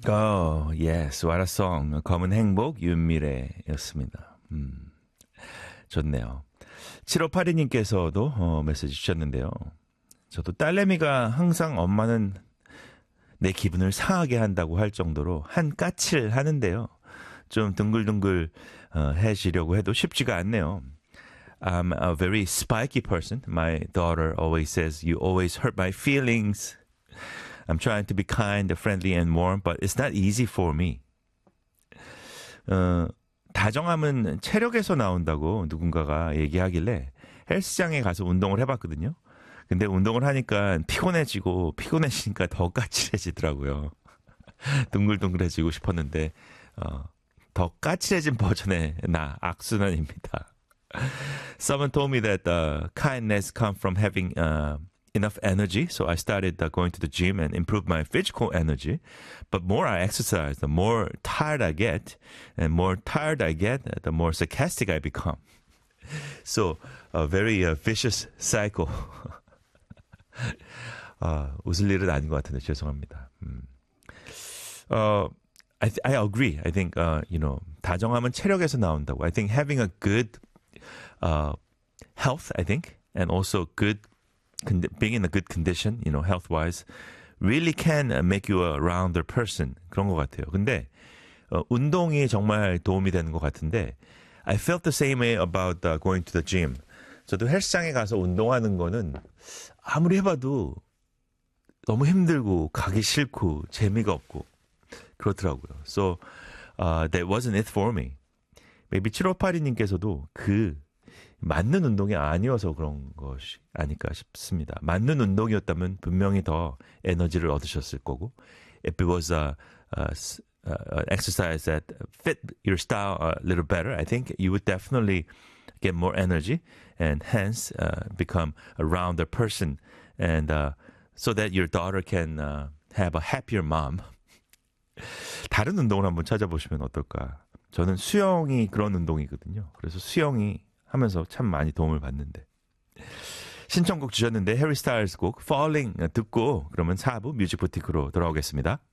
Oh, yes, what a song. 검은 행복, 윤미래였습니다. 좋네요. 7582님께서도 메시지 주셨는데요. 저도 딸내미가 항상 엄마는 내 기분을 상하게 한다고 할 정도로 한 까칠 하는데요. 좀 둥글둥글 해지려고 해도 쉽지가 않네요. I'm a very spiky person. My daughter always says, you always hurt my feelings. I'm trying to be kind, friendly, and warm, but it's not easy for me. 다정함은 체력에서 나온다고 누군가가 얘기하길래 헬스장에 가서 운동을 해봤거든요. 근데 운동을 하니까 피곤해지니까 더 까칠해지더라고요. 둥글둥글해지고 싶었는데 더 까칠해진 버전의 나 악순환입니다. Someone told me that kindness comes from having enough energy, so I started going to the gym and improved my physical energy. But more I exercise, the more tired I get, and more tired I get, the more sarcastic I become. So a very vicious cycle. 웃을 일은 아닌 것 같은데 죄송합니다. I agree. I think 다정함은 체력에서 나온다고. I think having a good health, I think, and also being in a good condition, health-wise, really can make you a rounder person. 그런 것 같아요. 근데 운동이 정말 도움이 되는 것 같은데 I felt the same way about going to the gym. 저도 헬스장에 가서 운동하는 거는 아무리 해봐도 너무 힘들고 가기 싫고 재미가 없고 그렇더라고요. So that wasn't it for me. Maybe 7582님께서도 맞는 운동이 아니어서 그런 것이 아닐까 싶습니다. 맞는 운동이었다면 분명히 더 에너지를 얻으셨을 거고 if it was an exercise that fit your style a little better, I think you would definitely get more energy and hence become a rounder person and so that your daughter can have a happier mom. 다른 운동을 한번 찾아보시면 어떨까. 저는 수영이 그런 운동이거든요. 그래서 수영이 하면서 참 많이 도움을 받는데. 신청곡 주셨는데 해리 스타일스 곡 Falling 듣고 그러면 4부 뮤직부티크로 돌아오겠습니다.